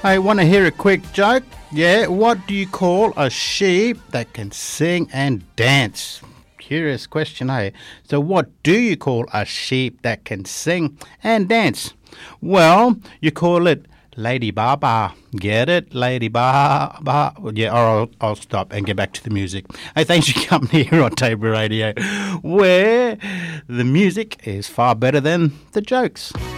I want to hear a quick joke. Yeah, what do you call a sheep that can sing and dance? Curious question, eh? So what do you call a sheep that can sing and dance? Well, you call it Lady Baba. Get it? Lady Baba. Yeah, or I'll stop and get back to the music. Hey, thanks for coming here on Tabor Radio, where the music is far better than the jokes.